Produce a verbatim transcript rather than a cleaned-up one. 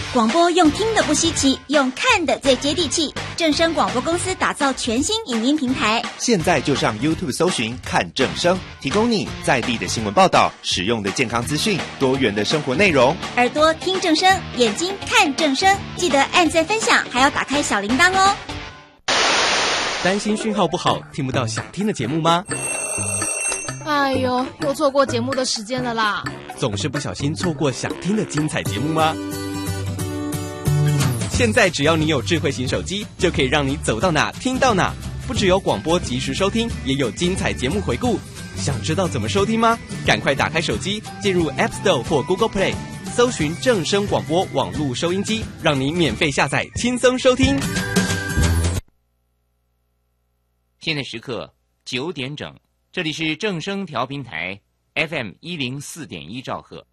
广播用听的不稀奇，用看的最接地气。正声广播公司打造全新影音平台， 现在就上 YouTube 搜寻看正声，提供你在地的新闻报道、实用的健康资讯、多元的生活内容。 耳朵听正声，眼睛看正声，记得按赞分享，还要打开小铃铛哦。 担心讯号不好，听不到想听的节目吗？ 哎呦，又错过节目的时间了啦！ 总是不小心错过想听的精彩节目吗？现在只要你有智慧型手机，就可以让你走到哪听到哪。不只有广播及时收听，也有精彩节目回顾。想知道怎么收听吗？赶快打开手机，进入 App Store 或 Google Play， 搜寻正声广播网络收音机，让你免费下载，轻松收听。 现在时刻九点整，这里是正声调频台 F M 一零四点一兆赫。